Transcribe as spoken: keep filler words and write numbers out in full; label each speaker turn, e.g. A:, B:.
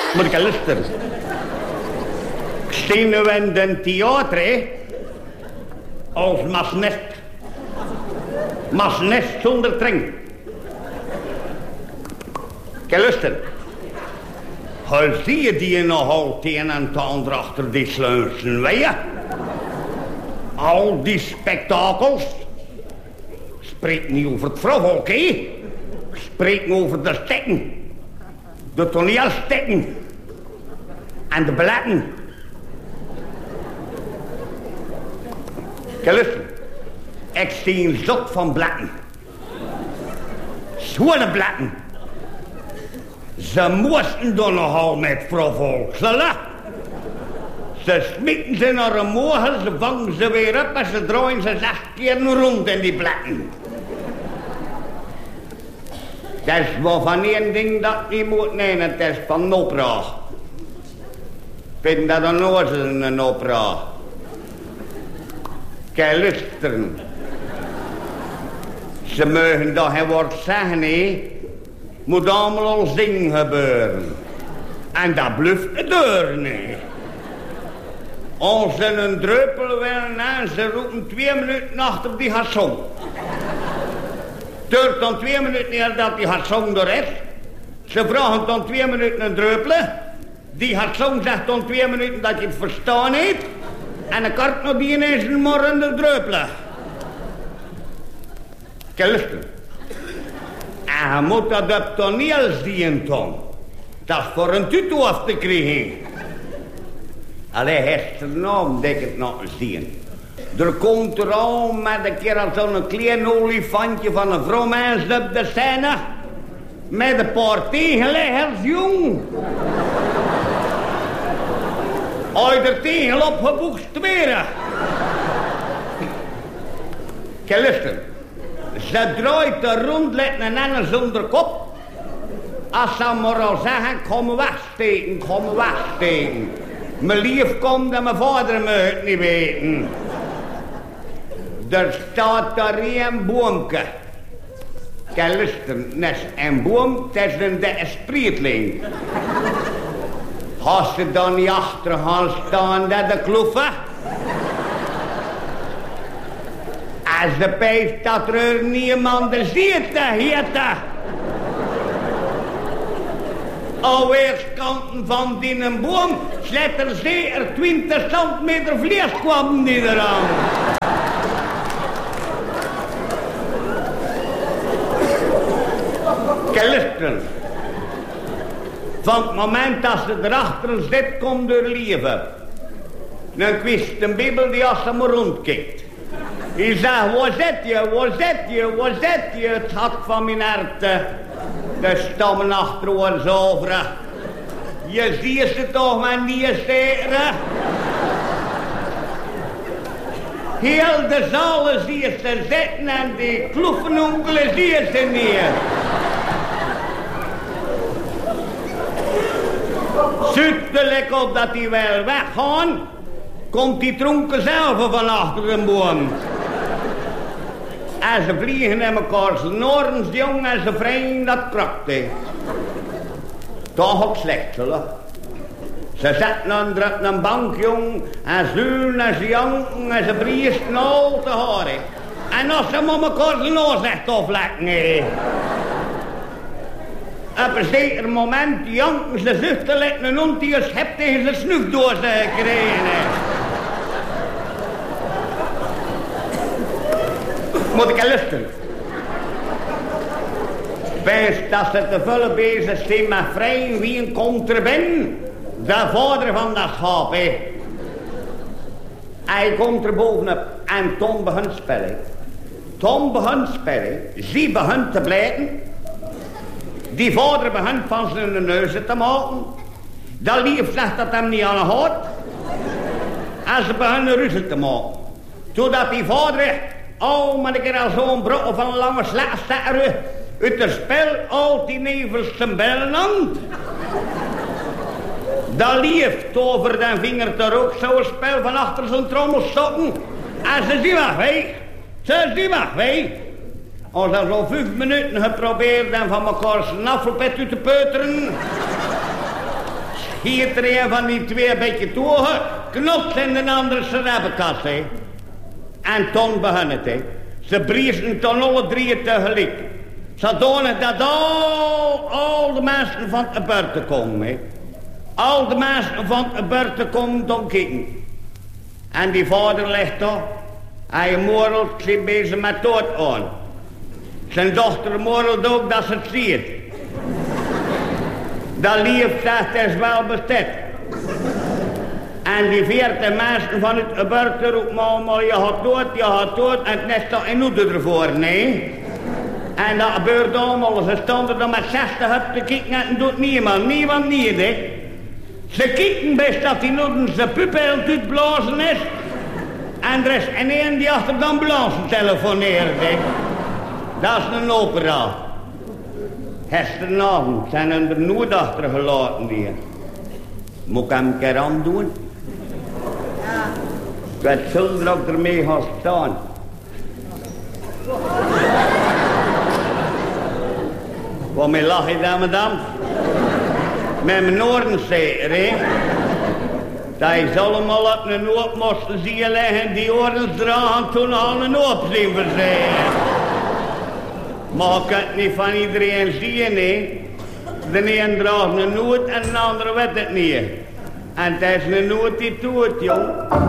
A: Moet ik luisteren. Ik zie nu in het theater, als masnest. Masnest zonder treng. Ik luisteren. Hoe zie je die nogal het een en het ander achter die sluizen weien? Al die spektakels. Spreek niet over het vrouwvolk, hè? Spreek over de stekken. De toneelstekken. En de balletten. Kijk, luister. Ik zie een zot van blatten. Zo'n blatten. Ze moesten dan nogal met vrouwvolk. Ze smieten ze naar een morgen, ze vangen ze weer op en ze draaien ze zes keer rond in die blatten. Het is wel van één ding dat niet moet nemen, het is van een opera. Ik vind dat een oorzel een opera. Kijk, luisteren. Ze mogen dat geen woord zeggen, hè. Moet allemaal al zingen gebeuren. En dat bluft de deur, nee. Als ze een druppel willen en ze roepen twee minuten achter die garçon. Het duurt dan twee minuten niet dat die garçon er is. Ze vragen dan twee minuten een druppel. Die garçon zegt dan twee minuten dat je het verstaan heeft. En dan kan nog die ineens een morgen de druppelen. Kijk, luister. En je moet dat op toneel zien, Tom. Dat is voor een tutu af te krijgen. Allee, gisteravond denk ik het nog eens zien. Er komt er al met een keer als zo'n klein olifantje van een vrouwmens op de scène. Met een paar tegenleggers, jong. Als je er tegen op geboekstweren. Kijk, luister. Ze draait er rond, let een ander zonder kop. Als ze maar al zeggen, kom wegsteken, kom wegsteken. Mijn lief komt en mijn vader me het niet weten. Er staat daar een boomke. Kijk, luister, net een boom, het is een de sprietling. Als ze dan niet achter gaan staan, dat de kloeven. Als de pijs dat er niemand ziet, heet dat. Al weerskanten van die een boom, slet er zeker twintig centimeter vlees kwam die eraan. Luisteren. Van het moment dat ze erachter zit, komt er leven. Dan kwist een bibel die als ze maar rondkijkt. Die zegt, waar zit je, waar zit je, waar zit je? Het hart van mijn hart. De stammen achter ons over. Je ziet ze toch maar niet zeker. Heel de zalen zie je ze zitten en die kloefenonkelen zie je ze niet. Zuidelijk op dat die wel weggaan, komt die tronken zelf van achter een boom. En ze vliegen in mekaars norens, jong, en ze vreemd dat krakt. Toch ook slecht, zullen. Ze zetten onder een bank, jong, en zuilen en ze janken en ze briesten al te horen. En als ze maar mekaars noos echt aflekken, nee. Op een zeker moment janken ze zuchtelijk een hond die een schep tegen zijn snuifdoos gekregen. Moet ik luisteren? Best dat ze te vullen bezig zijn met vrij wie komt er binnen? De vader van dat schaap, hè. Hij komt er bovenop en Tom begint spelen. Tom begint spelen, zie begint te blijten. Die vader begint van zijn neus te maken. Dat lief zegt dat hem niet aan houdt. En ze beginnen ruzie te maken. Totdat die vader, oh, maar ik er al zo'n brok van een lange slaagstekker uit het spel al die nevels zijn bellen aan. Dat lief over den vinger ter ook zo'n spel van achter zijn trommel stoppen. En ze zien weg, hé. Ze zien weg, hé. Als ze zo'n vijf minuten geprobeerd en van elkaar zijn afvalpet uit te peuteren, Hier er een van die twee een beetje toegen, knopt in de andere serabbenkast, hè. En toen begon het, hè. Ze briezen toen alle drie tegelijk. Zodanig dat al, al de mensen van de buiten komen, hè. Al de mensen van de buiten komen dan kijken. En die vader legt toch, hij morelt zich bezig met dood aan. Zijn dochter morelt ook dat ze het ziet. Dat lief zegt is wel bestet. En die veertien mensen van het buiten roepen allemaal, je gaat dood, je gaat dood. En het nest dat in hoede ervoor, nee. En dat gebeurt allemaal. Ze stonden er met zestig op te kijken en doet niemand, niemand niet, hè. Ze kijken best dat die noden zijn pupil uitblazen is. En er is een die achter de ambulance telefoneert, hè. Dat is een opera. Gisteravond zijn er nooit achter gelaten weer. Moet ik hem een keer aandoen? Ja. Ik weet zonder dat ik ermee ga staan. Waarmee lach je dan, madame? Met mijn oren zeker, hè? Dat is allemaal op een hoop moesten zien liggen, die oren dragen toen al een hoop zien verzegen. Maar ik kan het niet van iedereen zien, hè? De een draagt een noot en de andere weet het niet. En het is een noot die doet, jong.